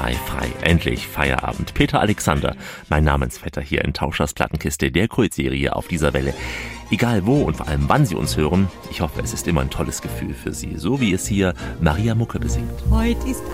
frei. Endlich Feierabend. Peter Alexander, mein Namensvetter hier in Tauschers Plattenkiste, der Kultserie auf dieser Welle. Egal wo und vor allem wann Sie uns hören, ich hoffe, es ist immer ein tolles Gefühl für Sie, so wie es hier Maria Mucke besingt. Heute ist